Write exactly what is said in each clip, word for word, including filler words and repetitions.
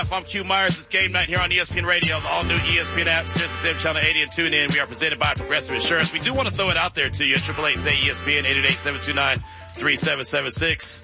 I'm Q Myers. It's game night here on E S P N Radio, the all-new E S P N app, Sirius Channel eighty, and tune in. We are presented by Progressive Insurance. We do want to throw it out there to you at triple eight say E S P N, eight eight eight, seven two nine, three seven seven six.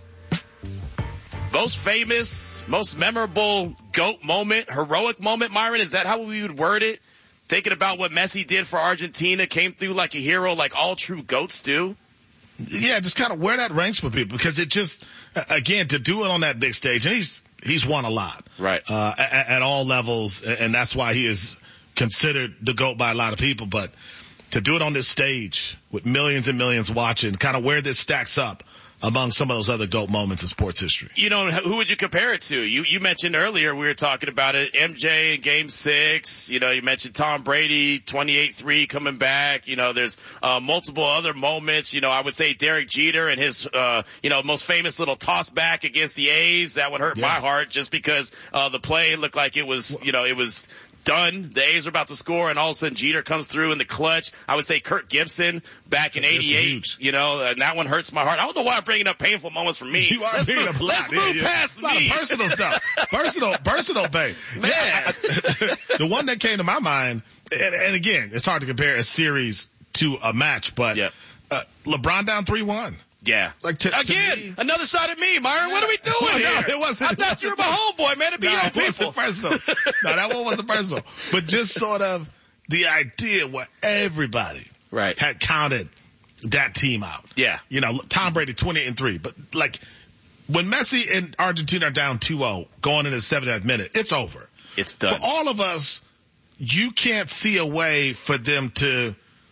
Most famous, most memorable GOAT moment, heroic moment, Myron, is that how we would word it? Thinking about what Messi did for Argentina, came through like a hero, like all true GOATs do? Yeah, just kind of where that ranks for people, because it just, again, to do it on that big stage, and he's he's won a lot, right? Uh, at, at all levels, and that's why he is considered the GOAT by a lot of people. But to do it on this stage with millions and millions watching, kind of where this stacks up among some of those other GOAT moments in sports history. You know, who would you compare it to? You you mentioned earlier, we were talking about it, M J in game six. You know, you mentioned Tom Brady, twenty-eight three coming back. You know, there's uh, multiple other moments. You know, I would say Derek Jeter and his, uh, you know, most famous little toss back against the A's. That would hurt yeah. my heart just because uh, the play looked like it was, you know, it was done. The A's are about to score, and all of a sudden Jeter comes through in the clutch. I would say Kirk Gibson back in eighty-eight. You know, and that one hurts my heart. I don't know why I'm bringing up painful moments for me. You are let's bringing move, up a lot. Let's yeah, move yeah. past a lot me. Of personal stuff. Personal, personal, babe. Man. I, I, the one that came to my mind, and, and again, it's hard to compare a series to a match, but yep. uh, LeBron down three one. Yeah. Like to, Again, to me, another shot at me, Myron. What are we doing well, here? No, it wasn't. I thought you were my homeboy, man. To be no, your it people. wasn't personal. No, that one wasn't personal. But just sort of the idea where everybody right. had counted that team out. Yeah. You know, Tom Brady twenty-eight and three. But like when Messi and Argentina are down two oh going into the seventieth minute, it's over. It's done. For all of us, you can't see a way for them to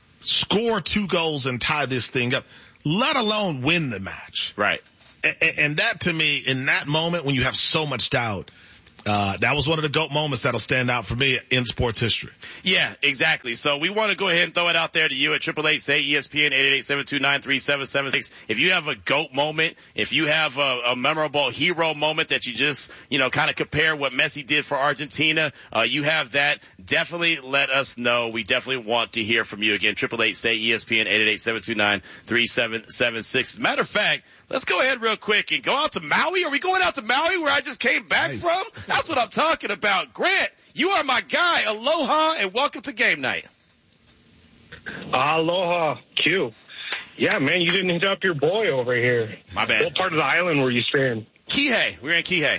score two goals and tie this thing up, let alone win the match. Right. And, and that to me, in that moment when you have so much doubt, Uh, that was one of the GOAT moments that'll stand out for me in sports history. Yeah, exactly. So we want to go ahead and throw it out there to you at triple eight say E S P N, eight eight eight, seven two nine, three seven seven six. If you have a GOAT moment, if you have a, a memorable hero moment that you just, you know, kind of compare what Messi did for Argentina, uh, you have that, definitely let us know. We definitely want to hear from you again. triple eight say E S P N, eight eight eight, seven two nine, three seven seven six. As a matter of fact, let's go ahead real quick and go out to Maui. Are we going out to Maui where I just came back nice. from? That's what I'm talking about. Grant, you are my guy. Aloha and welcome to game night. Aloha, Q. Yeah, man, you didn't hit up your boy over here. My bad. What part of the island were you staying? Kihei. We're in Kihei.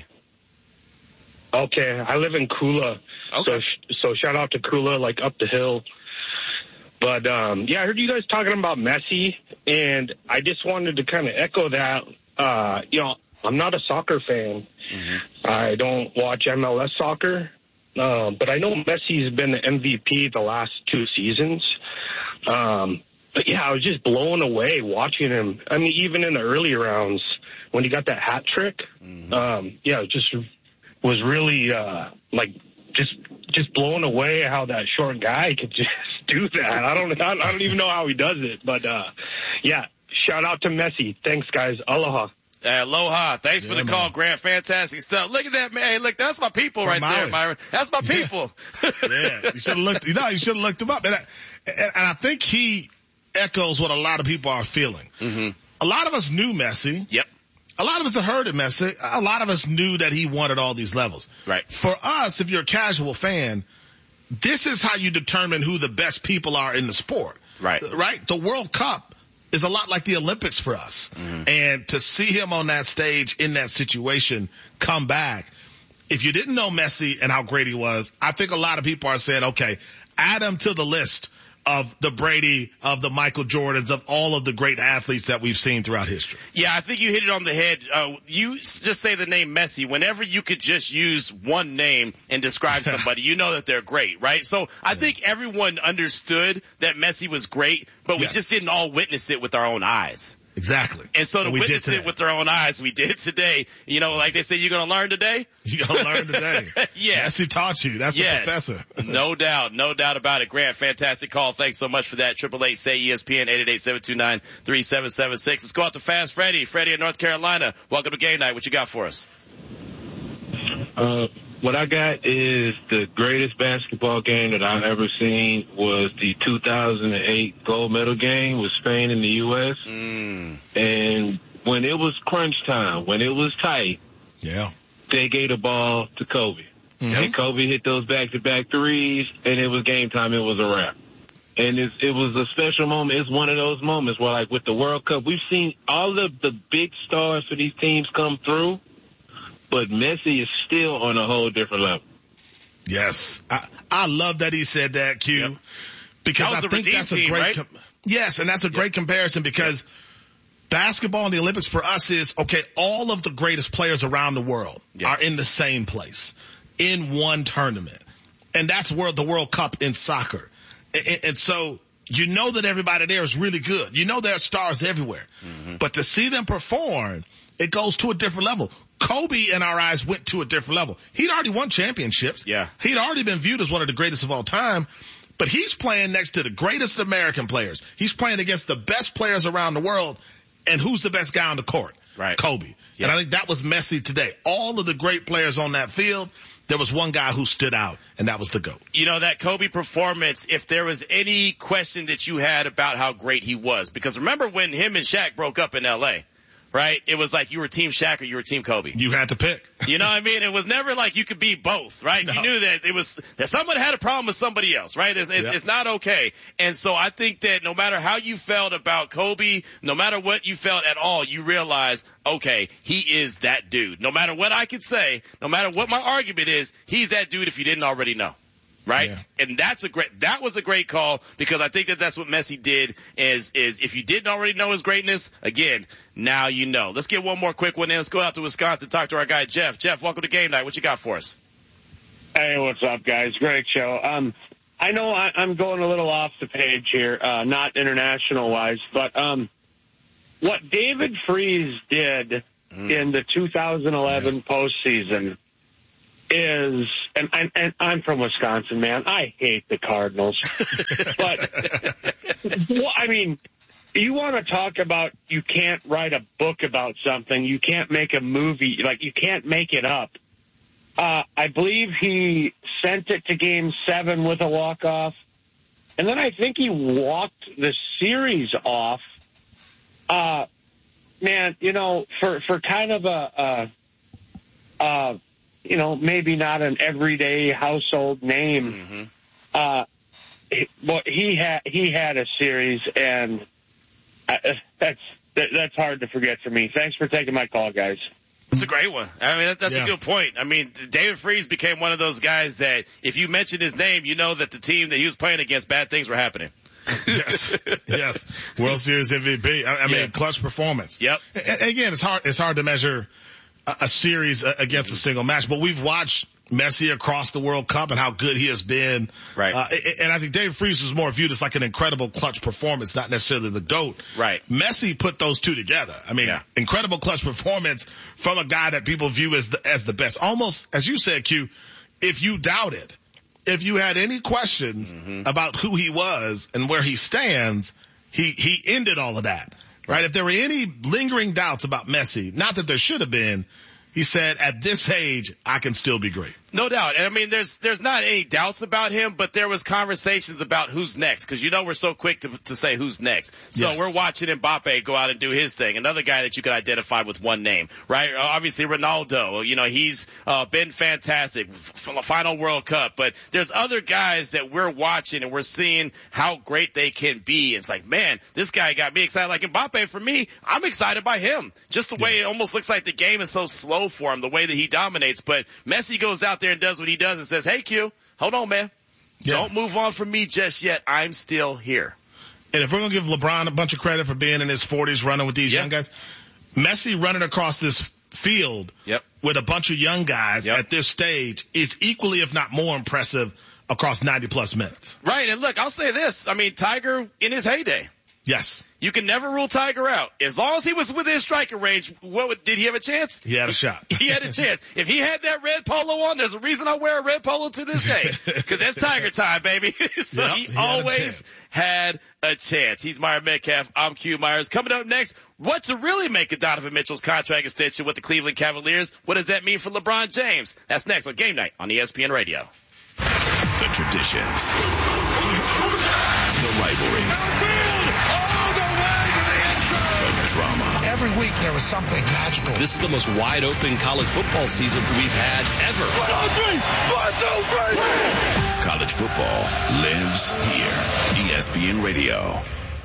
Okay, I live in Kula. Okay. So, so shout out to Kula, like up the hill. But, um, yeah, I heard you guys talking about Messi, and I just wanted to kind of echo that. Uh, you know, I'm not a soccer fan. Mm-hmm. I don't watch M L S soccer. Uh, but I know Messi's been the M V P the last two seasons. Um, but, yeah, I was just blown away watching him. I mean, even in the early rounds when he got that hat trick, mm-hmm. um, yeah, it just was really, uh, like, just just blown away how that short guy could just do that. I don't I don't even know how he does it. But, uh, yeah, shout out to Messi. Thanks, guys. Aloha. Uh, aloha. Thanks yeah, for the man. call, Grant. Fantastic stuff. Look at that, man. Hey, look, that's my people From right Maui. there, Myron. That's my people. Yeah, yeah. You should have looked, you know, you should have looked him up. And I, and I think he echoes what a lot of people are feeling. Mm-hmm. A lot of us knew Messi. Yep. A lot of us had heard of Messi. A lot of us knew that he won at all these levels. Right. For us, if you're a casual fan, this is how you determine who the best people are in the sport. Right. Right? The World Cup is a lot like the Olympics for us. Mm-hmm. And to see him on that stage in that situation come back, if you didn't know Messi and how great he was, I think a lot of people are saying, okay, add him to the list of the Brady, of the Michael Jordans, of all of the great athletes that we've seen throughout history. Yeah, I think you hit it on the head. Uh, you just say the name Messi. Whenever you could just use one name and describe somebody, you know that they're great, right? So I think everyone understood that Messi was great, but we yes. just didn't all witness it with our own eyes. Exactly. And so to we witness it with our own eyes, we did today. You know, like they say, you're going to learn today? You're going to learn today. Yeah. That's who taught you. That's yes. the professor. No doubt. No doubt about it. Grant, fantastic call. Thanks so much for that. triple eight say E S P N, eight eight eight, seven two nine, three seven seven six. Let's go out to Fast Freddie. Freddie in North Carolina. Welcome to Game Night. What you got for us? Uh, what I got is the greatest basketball game that I've ever seen was the two thousand eight gold medal game with Spain in the U S Mm. And when it was crunch time, when it was tight, yeah, they gave the ball to Kobe. Mm-hmm. And Kobe hit those back-to-back threes, and it was game time. It was a wrap. And it's, it was a special moment. It's one of those moments where, like, with the World Cup, we've seen all of the big stars for these teams come through, but Messi is still on a whole different level. Yes. I, I love that he said that, Q, yep. because that I think that's a team, great, right? com- yes, and that's a great yep. comparison because yep. basketball in the Olympics for us is, okay, all of the greatest players around the world yep. are in the same place in one tournament. And that's world, the World Cup in soccer. And, and so you know that everybody there is really good. You know there are stars everywhere. Mm-hmm. But to see them perform, it goes to a different level. Kobe, in our eyes, went to a different level. He'd already won championships. Yeah. He'd already been viewed as one of the greatest of all time. But he's playing next to the greatest American players. He's playing against the best players around the world. And who's the best guy on the court? Right. Kobe. Yeah. And I think that was Messi today. All of the great players on that field, there was one guy who stood out, and that was the GOAT. You know, that Kobe performance, if there was any question that you had about how great he was, because remember when him and Shaq broke up in L A, right? It was like you were Team Shaq or you were Team Kobe. You had to pick. You know what I mean? It was never like you could be both, right? No. You knew that it was, that someone had a problem with somebody else, right? It's, it's, yep. it's not okay. And so I think that no matter how you felt about Kobe, no matter what you felt at all, you realize, okay, he is that dude. No matter what I could say, no matter what my argument is, he's that dude if you didn't already know. Right? Yeah. And that's a great, that was a great call because I think that that's what Messi did is, is if you didn't already know his greatness, again, now you know. Let's get one more quick one in. Let's go out to Wisconsin, talk to our guy, Jeff. Jeff, welcome to Game Night. What you got for us? Hey, what's up, guys? Great show. Um, I know I, I'm going a little off the page here, uh, not international wise, but, um, what David Freese did mm. in the two thousand eleven yeah. postseason is, and, and, and I'm from Wisconsin, man. I hate the Cardinals. But, well, I mean, you want to talk about you can't write a book about something. You can't make a movie. Like, you can't make it up. Uh, I believe he sent it to game seven with a walk-off. And then I think he walked the series off. Uh, man, you know, for, for kind of a, a, a you know, maybe not an everyday household name. Mm-hmm. Uh, well, he had he had a series, and I, that's that's hard to forget for me. Thanks for taking my call, guys. It's a great one. I mean, that, that's yeah. a good point. I mean, David Freese became one of those guys that if you mention his name, you know that the team that he was playing against, bad things were happening. yes, yes. World Series M V P. I, I mean, yeah. clutch performance. Yep. And again, it's hard. It's hard to measure a series against a single match, but we've watched Messi across the World Cup and how good he has been. Right. Uh, and I think David Freese is more viewed as like an incredible clutch performance, not necessarily the GOAT. Right. Messi put those two together. I mean, yeah. incredible clutch performance from a guy that people view as the, as the best. Almost, as you said, Q, if you doubted, if you had any questions mm-hmm. about who he was and where he stands, he, he ended all of that. Right? If there were any lingering doubts about Messi, not that there should have been, he said, at this age, I can still be great. No doubt. And I mean, there's, there's not any doubts about him, but there was conversations about who's next. Cause you know, we're so quick to, to say who's next. So yes. we're watching Mbappe go out and do his thing. Another guy that you could identify with one name, right? Uh, obviously Ronaldo, you know, he's, uh, been fantastic from the final World Cup, but there's other guys that we're watching and we're seeing how great they can be. It's like, man, this guy got me excited. Like Mbappe, for me, I'm excited by him. Just the way yeah. it almost looks like the game is so slow for him, the way that he dominates. But Messi goes out there and does what he does and says, hey, Q, hold on, man. Yeah. Don't move on from me just yet. I'm still here. And if we're going to give LeBron a bunch of credit for being in his forties running with these yep. young guys, Messi running across this field yep. with a bunch of young guys yep. at this stage is equally, if not more impressive across ninety plus minutes. Right. And look, I'll say this. I mean, Tiger in his heyday. Yes. You can never rule Tiger out. As long as he was within striking range, what did he have a chance? He had a shot. He had a chance. If he had that red polo on, there's a reason I wear a red polo to this day. Because that's Tiger time, baby. so yep, he, he always had a, had a chance. He's Meyer Metcalf. I'm Q Myers. Coming up next, what to really make of Donovan Mitchell's contract extension with the Cleveland Cavaliers? What does that mean for LeBron James? That's next on Game Night on E S P N Radio. The traditions. The rivalries. Drama. Every week there was something magical. This is the most wide open college football season we've had ever. One, two, three, football lives here. E S P N Radio.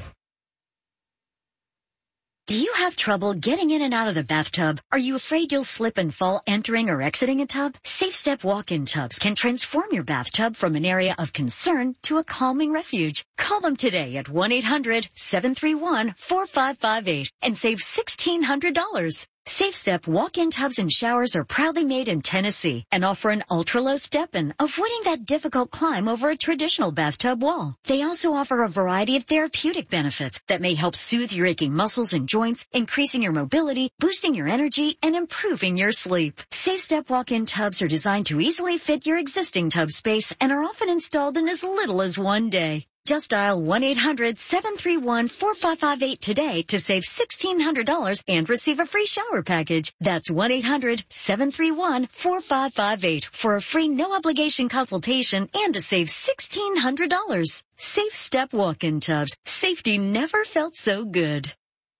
Do you have trouble getting in and out of the bathtub? Are you afraid you'll slip and fall entering or exiting a tub? Safe Step walk-in tubs can transform your bathtub from an area of concern to a calming refuge. Call them today at one eight hundred seven three one four five five eight and save sixteen hundred dollars. Safe Step walk-in tubs and showers are proudly made in Tennessee and offer an ultra-low step-in, avoiding that difficult climb over a traditional bathtub wall. They also offer a variety of therapeutic benefits that may help soothe your aching muscles and joints, increasing your mobility, boosting your energy, and improving your sleep. Safe Step walk-in tubs are designed to easily fit your existing tub space and are often installed in as little as one day. Just dial one eight hundred seven three one four five five eight today to save sixteen hundred dollars and receive a free shower package. That's one eight hundred seven three one four five five eight for a free no-obligation consultation and to save sixteen hundred dollars. Safe Step walk-in tubs. Safety never felt so good.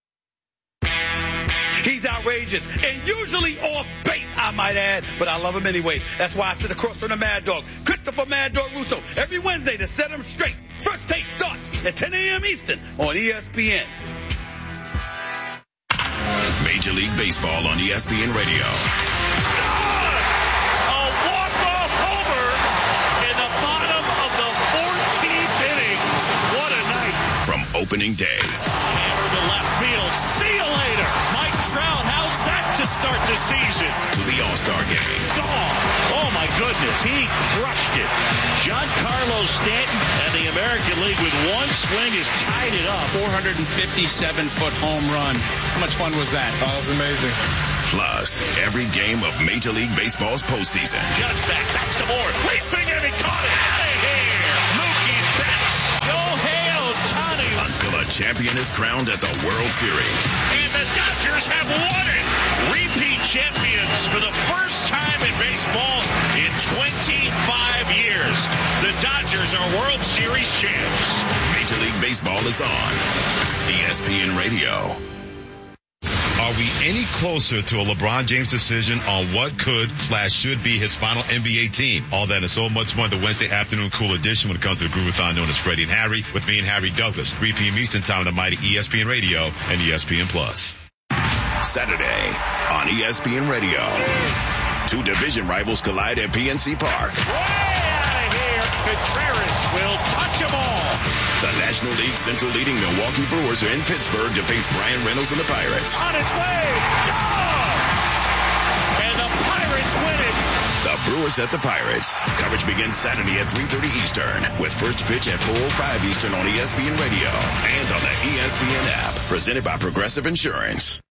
He's outrageous and usually off base, I might add, but I love him anyways. That's why I sit across from the Mad Dog, Christopher Mad Dog Russo, every Wednesday to set him straight. First Take starts at ten a.m. Eastern on E S P N. Major League Baseball on E S P N Radio. A walk-off homer in the bottom of the fourteenth inning. What a night. From opening day. Hammer to left field. See you later. Mike Trout, how's that to start the season? To the All-Star game. Gone. Oh, my goodness. He crushed it. Giancarlo Stanton and the American League with one swing has tied it up. four hundred fifty-seven foot home run. How much fun was that? Oh, it was amazing. Plus, every game of Major League Baseball's postseason. Judge back, back some more. Leaping and he caught it. Out of here. Mookie Betts. Shohei Ohtani. Until a champion is crowned at the World Series. And the Dodgers have won it. Repeat champions for the first time in baseball in twenty-five years. The Dodgers are World Series champs. Major League Baseball is on E S P N Radio. Are we any closer to a LeBron James decision on what could slash should be his final N B A team? All that and so much more, the Wednesday afternoon cool edition when it comes to the Groovathon known as Freddie and Harry, with me and Harry Douglas, three p.m. Eastern time on the mighty E S P N Radio and E S P N Plus. Saturday on E S P N Radio. Two division rivals collide at P N C Park. Way out of here. Contreras will touch them all. The National League Central leading Milwaukee Brewers are in Pittsburgh to face Brian Reynolds and the Pirates. On its way. Gone. And the Pirates win it. The Brewers at the Pirates. Coverage begins Saturday at three thirty Eastern with first pitch at four oh five Eastern on E S P N Radio and on the E S P N app. Presented by Progressive Insurance.